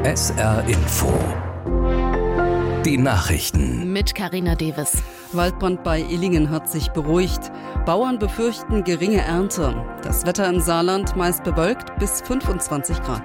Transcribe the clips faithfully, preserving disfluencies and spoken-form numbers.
S R Info. Die Nachrichten. Mit Carina Deves. Waldbrand bei Illingen hat sich beruhigt. Bauern befürchten geringe Ernte. Das Wetter im Saarland meist bewölkt bis fünfundzwanzig Grad.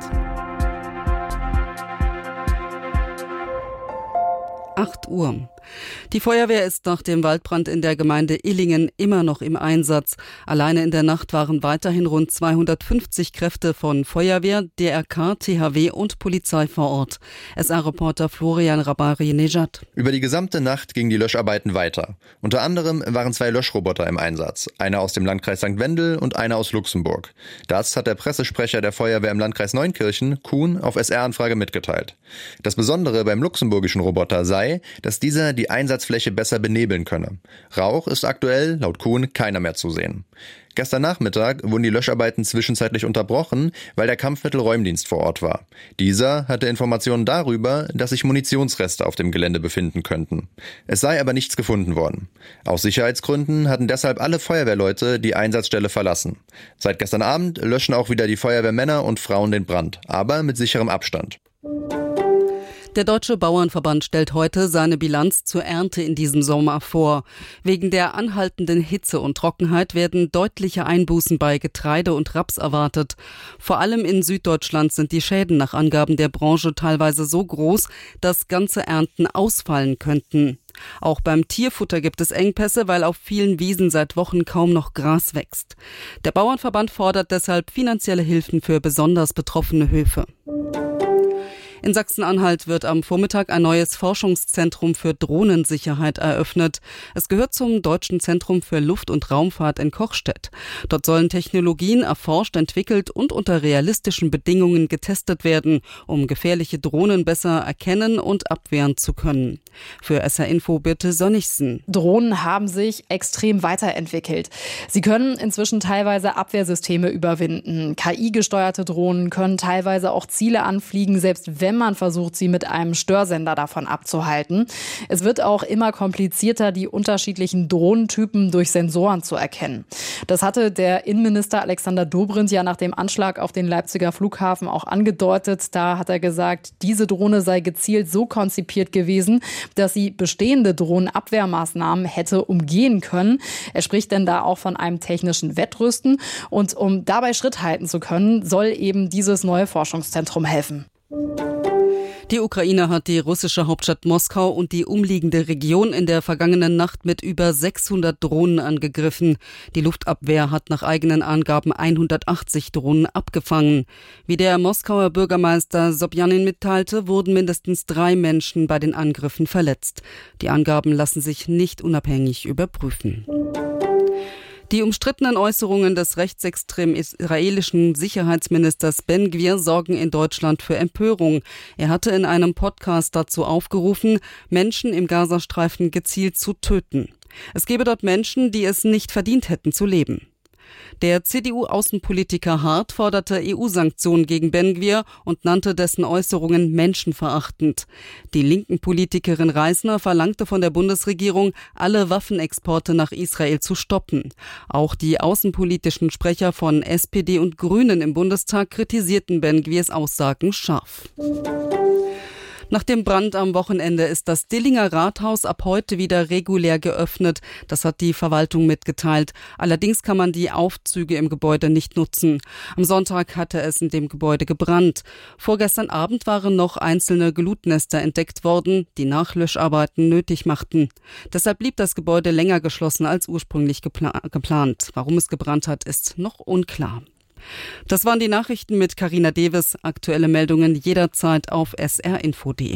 acht Uhr. Die Feuerwehr ist nach dem Waldbrand in der Gemeinde Illingen immer noch im Einsatz. Alleine in der Nacht waren weiterhin rund zweihundertfünfzig Kräfte von Feuerwehr, D R K, T H W und Polizei vor Ort. S R-Reporter Florian Rabari-Nejad. Über die gesamte Nacht gingen die Löscharbeiten weiter. Unter anderem waren zwei Löschroboter im Einsatz. Einer aus dem Landkreis Sankt Wendel und einer aus Luxemburg. Das hat der Pressesprecher der Feuerwehr im Landkreis Neunkirchen, Kuhn, auf S R-Anfrage mitgeteilt. Das Besondere beim luxemburgischen Roboter sei, dass dieser die Einsatzfläche besser benebeln könne. Rauch ist aktuell, laut Kuhn, keiner mehr zu sehen. Gestern Nachmittag wurden die Löscharbeiten zwischenzeitlich unterbrochen, weil der Kampfmittelräumdienst vor Ort war. Dieser hatte Informationen darüber, dass sich Munitionsreste auf dem Gelände befinden könnten. Es sei aber nichts gefunden worden. Aus Sicherheitsgründen hatten deshalb alle Feuerwehrleute die Einsatzstelle verlassen. Seit gestern Abend löschen auch wieder die Feuerwehrmänner und Frauen den Brand, aber mit sicherem Abstand. Der Deutsche Bauernverband stellt heute seine Bilanz zur Ernte in diesem Sommer vor. Wegen der anhaltenden Hitze und Trockenheit werden deutliche Einbußen bei Getreide und Raps erwartet. Vor allem in Süddeutschland sind die Schäden nach Angaben der Branche teilweise so groß, dass ganze Ernten ausfallen könnten. Auch beim Tierfutter gibt es Engpässe, weil auf vielen Wiesen seit Wochen kaum noch Gras wächst. Der Bauernverband fordert deshalb finanzielle Hilfen für besonders betroffene Höfe. In Sachsen-Anhalt wird am Vormittag ein neues Forschungszentrum für Drohnensicherheit eröffnet. Es gehört zum Deutschen Zentrum für Luft- und Raumfahrt in Kochstedt. Dort sollen Technologien erforscht, entwickelt und unter realistischen Bedingungen getestet werden, um gefährliche Drohnen besser erkennen und abwehren zu können. Für S R Info Birte Sonnigsen. Drohnen haben sich extrem weiterentwickelt. Sie können inzwischen teilweise Abwehrsysteme überwinden. K I-gesteuerte Drohnen können teilweise auch Ziele anfliegen, selbst wenn man versucht, sie mit einem Störsender davon abzuhalten. Es wird auch immer komplizierter, die unterschiedlichen Drohnentypen durch Sensoren zu erkennen. Das hatte der Innenminister Alexander Dobrindt ja nach dem Anschlag auf den Leipziger Flughafen auch angedeutet. Da hat er gesagt, diese Drohne sei gezielt so konzipiert gewesen, dass sie bestehende Drohnenabwehrmaßnahmen hätte umgehen können. Er spricht denn da auch von einem technischen Wettrüsten. Und um dabei Schritt halten zu können, soll eben dieses neue Forschungszentrum helfen. Die Ukraine hat die russische Hauptstadt Moskau und die umliegende Region in der vergangenen Nacht mit über sechshundert Drohnen angegriffen. Die Luftabwehr hat nach eigenen Angaben hundertachtzig Drohnen abgefangen. Wie der Moskauer Bürgermeister Sobjanin mitteilte, wurden mindestens drei Menschen bei den Angriffen verletzt. Die Angaben lassen sich nicht unabhängig überprüfen. Die umstrittenen Äußerungen des rechtsextremen israelischen Sicherheitsministers Ben Gvir sorgen in Deutschland für Empörung. Er hatte in einem Podcast dazu aufgerufen, Menschen im Gazastreifen gezielt zu töten. Es gebe dort Menschen, die es nicht verdient hätten zu leben. Der C D U-Außenpolitiker Hart forderte E U-Sanktionen gegen Ben Gvir und nannte dessen Äußerungen menschenverachtend. Die linken Politikerin Reisner verlangte von der Bundesregierung, alle Waffenexporte nach Israel zu stoppen. Auch die außenpolitischen Sprecher von S P D und Grünen im Bundestag kritisierten Ben Gvirs Aussagen scharf. Nach dem Brand am Wochenende ist das Dillinger Rathaus ab heute wieder regulär geöffnet. Das hat die Verwaltung mitgeteilt. Allerdings kann man die Aufzüge im Gebäude nicht nutzen. Am Sonntag hatte es in dem Gebäude gebrannt. Vorgestern Abend waren noch einzelne Glutnester entdeckt worden, die Nachlöscharbeiten nötig machten. Deshalb blieb das Gebäude länger geschlossen als ursprünglich gepla- geplant. Warum es gebrannt hat, ist noch unklar. Das waren die Nachrichten mit Carina Deves. Aktuelle Meldungen jederzeit auf s r info punkt d e.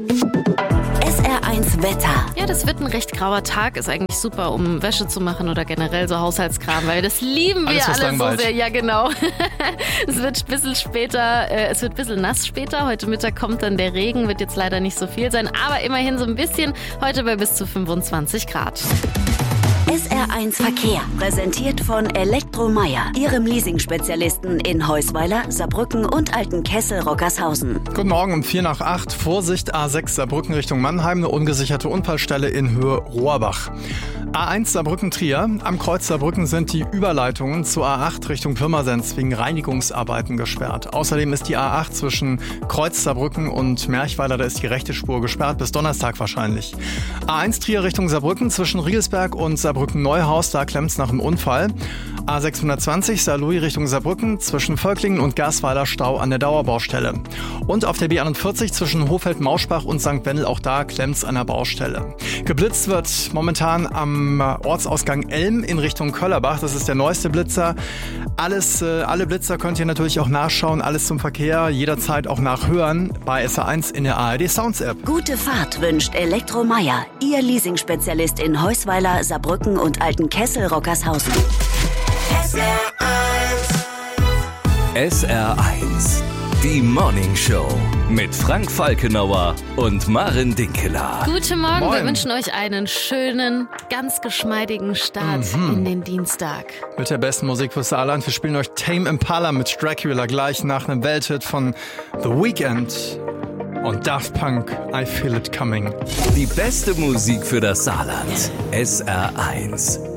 S R eins Wetter. Ja, das wird ein recht grauer Tag. Ist eigentlich super, um Wäsche zu machen oder generell so Haushaltskram, weil das lieben wir Alles, alle so sehr. Ja, genau. Es wird ein bisschen später, äh, es wird ein bisschen nass später. Heute Mittag kommt dann der Regen, wird jetzt leider nicht so viel sein, aber immerhin so ein bisschen. Heute bei bis zu fünfundzwanzig Grad. S R eins Verkehr, präsentiert von Elektromeier, Ihrem Leasing-Spezialisten in Heusweiler, Saarbrücken und Altenkessel-Rockershausen. Guten Morgen um vier nach acht. Vorsicht A sechs Saarbrücken Richtung Mannheim, eine ungesicherte Unfallstelle in Höhe Rohrbach. A eins Saarbrücken-Trier. Am Kreuz Saarbrücken sind die Überleitungen zur A acht Richtung Pirmasens wegen Reinigungsarbeiten gesperrt. Außerdem ist die A acht zwischen Kreuz Saarbrücken und Merchweiler, da ist die rechte Spur gesperrt, bis Donnerstag wahrscheinlich. A eins Trier Richtung Saarbrücken zwischen Riegelsberg und Saarbrücken-Neuhaus, da klemmt's nach einem Unfall. A sechshundertzwanzig Saarlouis Richtung Saarbrücken zwischen Völklingen und Gasweiler Stau an der Dauerbaustelle. Und auf der B einundvierzig zwischen Hofeld-Mauschbach und Sankt Wendel, auch da klemmt's an der Baustelle. Geblitzt wird momentan am Ortsausgang Elm in Richtung Köllerbach. Das ist der neueste Blitzer. Alles, äh, alle Blitzer könnt ihr natürlich auch nachschauen. Alles zum Verkehr, jederzeit auch nachhören bei S R eins in der A R D Sounds App. Gute Fahrt wünscht Elektromeier, Ihr Leasing-Spezialist in Heusweiler, Saarbrücken und Altenkessel-Rockershausen. S R eins. S R eins. Die Morning Show mit Frank Falkenauer und Maren Dinkeler. Guten Morgen, Moin. Wir wünschen euch einen schönen, ganz geschmeidigen Start Mhm. in den Dienstag. Mit der besten Musik fürs Saarland. Wir spielen euch Tame Impala mit Dracula gleich nach einem Welthit von The Weeknd und Daft Punk, I Feel It Coming. Die beste Musik für das Saarland. S R eins.